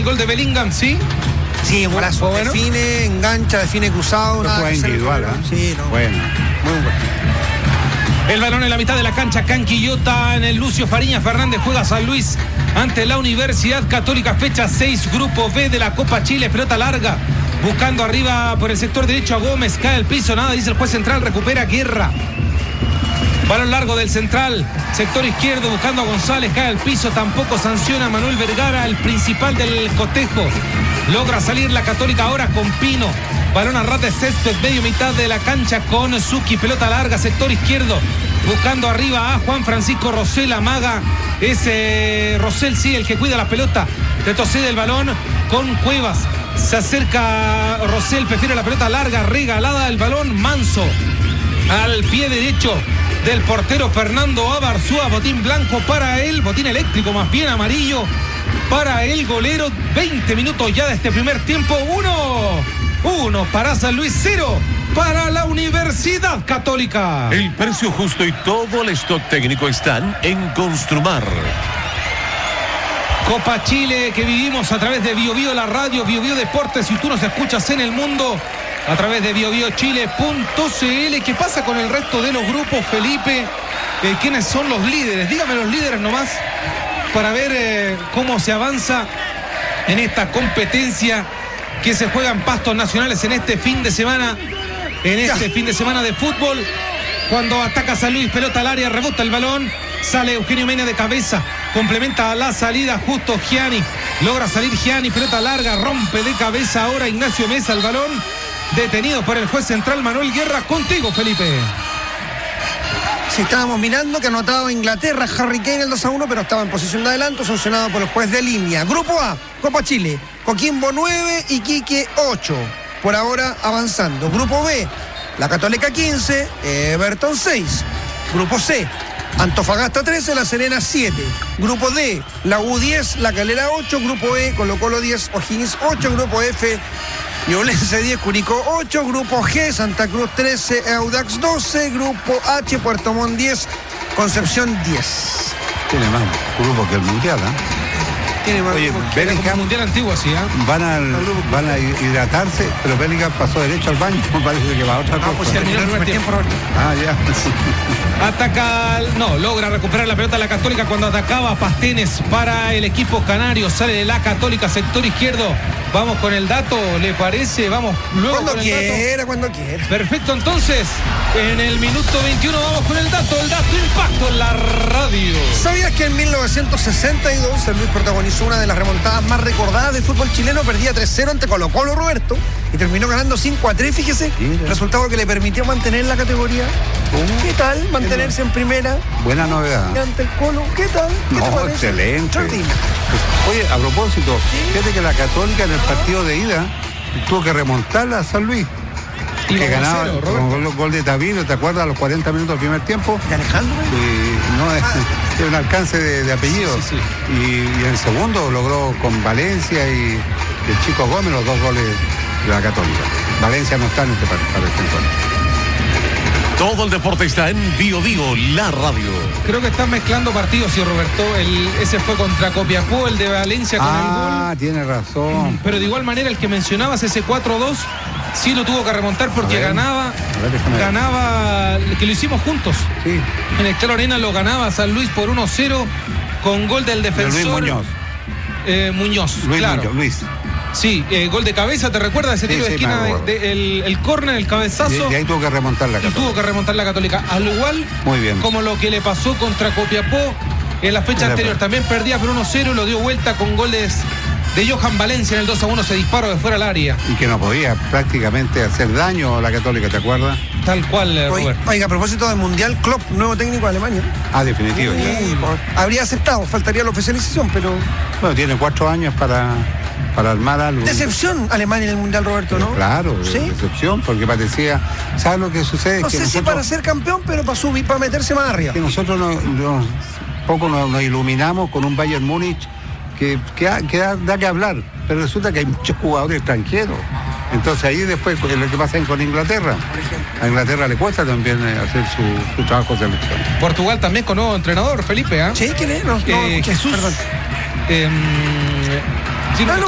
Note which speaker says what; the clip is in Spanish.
Speaker 1: el gol de Bellingham, ¿sí?
Speaker 2: Sí, un golazo.
Speaker 1: Bueno.
Speaker 2: Define, engancha, define cruzado.
Speaker 3: No fue individual, ¿eh?
Speaker 2: Sí, no.
Speaker 3: Bueno.
Speaker 2: Muy bueno.
Speaker 1: El balón en la mitad de la cancha, Canquillota en el Lucio Fariña Fernández, juega San Luis ante la Universidad Católica, fecha 6, Grupo B de la Copa Chile, pelota larga, buscando arriba por el sector derecho a Gómez, cae al piso, nada, dice el juez central, recupera Guerra. Balón largo del central, sector izquierdo, buscando a González, cae al piso, tampoco sanciona Manuel Vergara, el principal del cotejo. Logra salir la Católica ahora con Pino. Balón a ras de césped, medio mitad de la cancha con Suki, pelota larga, sector izquierdo, buscando arriba a Juan Francisco Rosell, amaga ese Rosell, sí, el que cuida la pelota, retrocede el balón con Cuevas, se acerca Rosell, prefiere la pelota larga, regalada el balón, Manso, al pie derecho del portero Fernando Abarzúa, botín blanco para él, botín eléctrico más bien amarillo, para el golero. 20 minutos ya de este primer tiempo. 1 para San Luis, 0 para la Universidad Católica.
Speaker 4: El precio justo y todo el stock técnico están en Construmar.
Speaker 1: Copa Chile que vivimos a través de Bio Bio, la radio, Bio Bio Deportes, y tú nos escuchas en el mundo a través de biobiochile.cl. ¿Qué pasa con el resto de los grupos, Felipe? ¿Quiénes son los líderes? Dígame los líderes nomás, para ver cómo se avanza en esta competencia que se juega en pastos nacionales en este fin de semana, de fútbol. Cuando ataca San Luis, pelota al área, rebota el balón, sale Eugenio Mena de cabeza, complementa a la salida justo Gianni, logra salir Gianni, pelota larga, rompe de cabeza ahora Ignacio Mesa el balón, detenido por el juez central Manuel Guerra. Contigo, Felipe.
Speaker 2: Sí, estábamos mirando que anotaba Inglaterra, Harry Kane el 2-1, pero estaba en posición de adelanto, sancionado por el juez de línea. Grupo A, Copa Chile, Coquimbo 9, Iquique 8. Por ahora avanzando. Grupo B, la Católica 15, Everton 6. Grupo C, Antofagasta 13, La Serena 7. Grupo D, la U 10, La Calera 8. Grupo E, Colo-Colo 10, O'Higgins 8. Grupo F, Ñublense 10, Curicó 8, Grupo G, Santa Cruz 13, Audax 12, Grupo H, Puerto Montt 10, Concepción 10.
Speaker 3: Tiene más grupo que el Mundial, ¿eh?
Speaker 2: Tiene más.
Speaker 3: Oye, Bellingham
Speaker 1: Mundial antiguo, sí, ¿eh?
Speaker 3: van a hidratarse, pero Bellingham pasó derecho al baño, parece que va a otra cosa.
Speaker 2: Pues terminó el primer tiempo, Roberto.
Speaker 3: Ya.
Speaker 1: Ataca, logra recuperar la pelota la Católica cuando atacaba Pastenes para el equipo canario, sale de la Católica, sector izquierdo. Vamos con el dato, ¿le parece? Vamos luego
Speaker 2: Cuando
Speaker 1: con el
Speaker 2: quiera,
Speaker 1: dato.
Speaker 2: cuando quiera.
Speaker 1: Perfecto, entonces, en el minuto 21 vamos con el dato impacto en la radio.
Speaker 2: ¿Sabías que en 1962 San Luis protagonizó una de las remontadas más recordadas del fútbol chileno? Perdía 3-0 ante Colo-Colo, Roberto, y terminó ganando 5-3, fíjese. Resultado que le permitió mantener la categoría. ¿Qué tal mantenerse en primera?
Speaker 3: Buena novedad.
Speaker 2: Y ante el Colo, ¿qué tal? ¿Qué te parece?
Speaker 3: Excelente.
Speaker 2: Extraordinario.
Speaker 3: Oye, a propósito, fíjate que la Católica en el partido de ida tuvo que remontarla a San Luis.
Speaker 1: Iba
Speaker 3: Que ganaba
Speaker 1: 1-0,
Speaker 3: con gol de Tavino, ¿te acuerdas? A los 40 minutos del primer tiempo.
Speaker 2: ¿De Alejandro?
Speaker 3: No, es un alcance de apellido.
Speaker 1: Sí.
Speaker 3: Y en el segundo logró con Valencia y el Chico Gómez los 2 goles de la Católica. Valencia no está en este encuentro.
Speaker 4: Todo el deporte está en Bio Bio, la radio.
Speaker 1: Creo que están mezclando partidos, sí, Roberto. Ese fue contra Copiapó, el de Valencia con el gol.
Speaker 3: Tiene razón.
Speaker 1: Pero de igual manera el que mencionabas, ese 4-2, sí lo tuvo que remontar porque ganaba, que lo hicimos juntos.
Speaker 3: Sí.
Speaker 1: En el Claro Arena lo ganaba San Luis por 1-0 con gol del defensor.
Speaker 3: Luis Muñoz. Luis.
Speaker 1: Sí, gol de cabeza, ¿te recuerdas ese tiro de esquina? El córner, el cabezazo.
Speaker 3: Y ahí tuvo que remontar la Católica.
Speaker 1: Y tuvo que remontar la Católica. Al igual,
Speaker 3: muy bien,
Speaker 1: como lo que le pasó contra Copiapó en la fecha anterior. También perdía por 1-0 y lo dio vuelta con goles de Johan Valencia en el 2-1, se disparó de fuera al área.
Speaker 3: Y que no podía prácticamente hacer daño a la Católica, ¿te acuerdas?
Speaker 1: Tal cual, Roberto.
Speaker 2: Oiga, a propósito del Mundial, Klopp, nuevo técnico de Alemania.
Speaker 3: Definitivo.
Speaker 2: Sí, habría aceptado, faltaría la oficialización, pero...
Speaker 3: Bueno, tiene 4 años para armar algo.
Speaker 2: Decepción Alemania en el Mundial, Roberto, ¿no?
Speaker 3: Claro,
Speaker 2: ¿sí?
Speaker 3: Decepción, porque parecía... ¿Sabes lo que sucede?
Speaker 2: No
Speaker 3: que
Speaker 2: sé si para ser campeón, pero para meterse más arriba.
Speaker 3: Que nosotros nos iluminamos con un Bayern Múnich que da que hablar, pero resulta que hay muchos jugadores extranjeros. Entonces ahí después es lo que pasa con Inglaterra. A Inglaterra le cuesta también hacer su trabajo de selección.
Speaker 1: Portugal también con nuevo entrenador, Felipe, ¿ah?
Speaker 2: Sí, ¿quién es? No,
Speaker 1: Jesús.
Speaker 2: perdón.
Speaker 1: Sí,